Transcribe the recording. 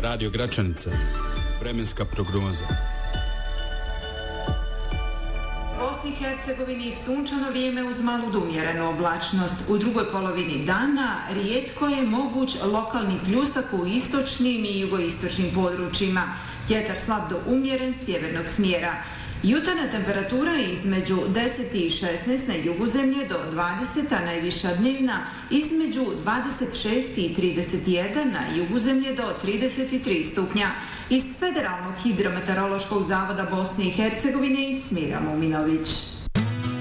Radio Gračanica. Vremenska prognoza. U Bosni i Hercegovini sunčano vrijeme uz malu do umjerenu oblačnost. U drugoj polovini dana rijetko je moguć lokalni pljusak u istočnim i jugoistočnim područjima. Vjetar slab do umjeren sjevernog smjera. Jutarnja temperatura između 10 i 16 na jugu zemlje do 20, a najviša dnevna između 26 i 31 na jugu zemlje do 33 stupnja. Iz Federalnog hidrometeorološkog zavoda Bosne i Hercegovine Smira Muminović.